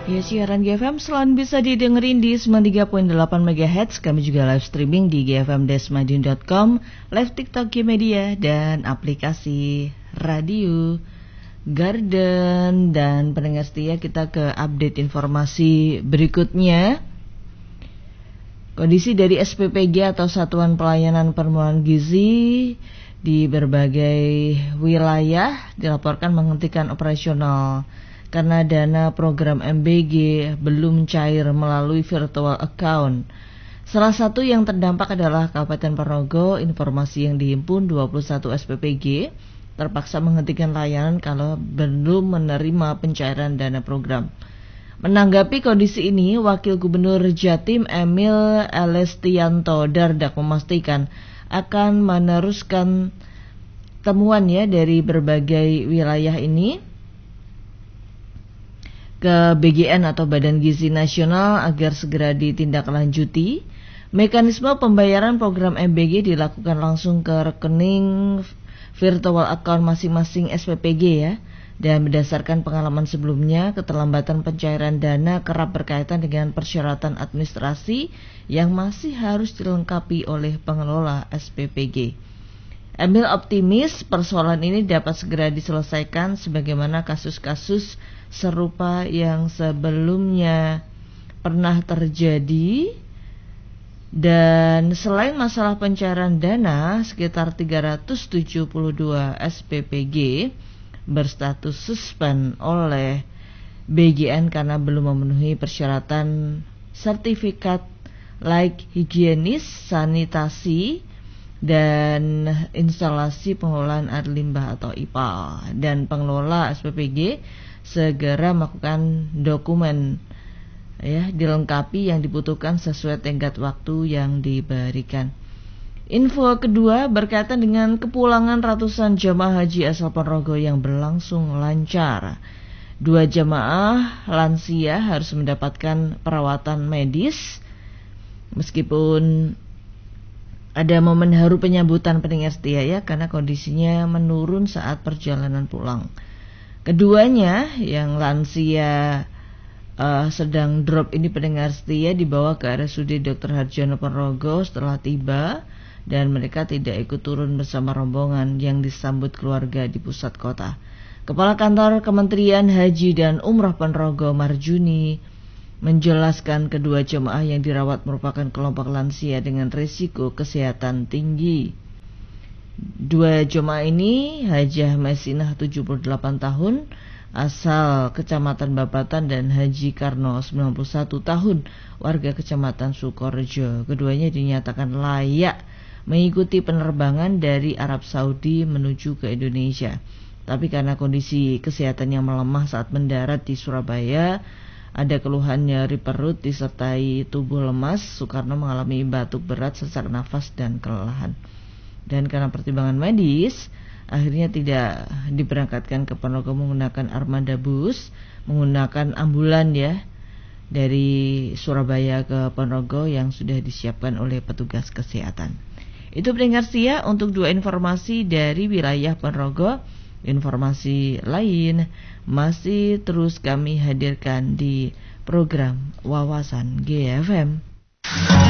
Ya, siaran GFM selalu bisa didengerin di 93.8 MHz. Kami juga live streaming di gfmdesmadiun.com, live TikTok Media, dan aplikasi radio Garden. Dan pendengar setia, kita ke update informasi berikutnya. Kondisi dari SPPG atau Satuan Pelayanan Permohonan Gizi di berbagai wilayah dilaporkan menghentikan operasional karena dana program MBG belum cair melalui virtual account. Salah satu yang terdampak adalah Kabupaten Ponorogo. Informasi yang dihimpun, 21 SPPG terpaksa menghentikan layanan kalau belum menerima pencairan dana program. Menanggapi kondisi ini, Wakil Gubernur Jatim Emil Elestianto Dardak memastikan akan meneruskan temuannya dari berbagai wilayah ini ke BGN atau Badan Gizi Nasional agar segera ditindaklanjuti. Mekanisme pembayaran program MBG dilakukan langsung ke rekening virtual account masing-masing SPPG ya. Dan berdasarkan pengalaman sebelumnya, keterlambatan pencairan dana kerap berkaitan dengan persyaratan administrasi yang masih harus dilengkapi oleh pengelola SPPG. Emil optimis persoalan ini dapat segera diselesaikan sebagaimana kasus-kasus serupa yang sebelumnya pernah terjadi. Dan selain masalah pencairan dana, sekitar 372 SPPG berstatus suspend oleh BGN karena belum memenuhi persyaratan sertifikat layak higienis, sanitasi, dan instalasi pengelolaan air limbah atau IPAL. Dan pengelola SPPG segera melakukan dokumen ya dilengkapi yang dibutuhkan sesuai tenggat waktu yang diberikan. Info kedua berkaitan dengan kepulangan ratusan jamaah haji asal Ponorogo yang berlangsung lancar. 2 jamaah lansia harus mendapatkan perawatan medis meskipun ada momen haru penyambutan pendengar setia ya, karena kondisinya menurun saat perjalanan pulang. Keduanya yang lansia sedang drop ini pendengar setia dibawa ke RSUD Dr. Harjono Ponorogo setelah tiba, dan mereka tidak ikut turun bersama rombongan yang disambut keluarga di pusat kota. Kepala Kantor Kementerian Haji dan Umrah Ponorogo Marjuni menjelaskan kedua jemaah yang dirawat merupakan kelompok lansia dengan risiko kesehatan tinggi. 2 jemaah ini Hajah Mesinah 78 tahun asal Kecamatan Babatan dan Haji Karno 91 tahun warga Kecamatan Sukorejo. Keduanya dinyatakan layak mengikuti penerbangan dari Arab Saudi menuju ke Indonesia. Tapi karena kondisi kesehatan yang melemah saat mendarat di Surabaya, ada keluhan nyeri perut disertai tubuh lemas, Soekarno mengalami batuk berat, sesak nafas, dan kelelahan. Dan karena pertimbangan medis, akhirnya tidak diberangkatkan ke Ponorogo menggunakan armada bus, menggunakan ambulan ya, dari Surabaya ke Ponorogo yang sudah disiapkan oleh petugas kesehatan. Itu pendengar setia untuk 2 informasi dari wilayah Ponorogo. Informasi lain masih terus kami hadirkan di program Wawasan GFM.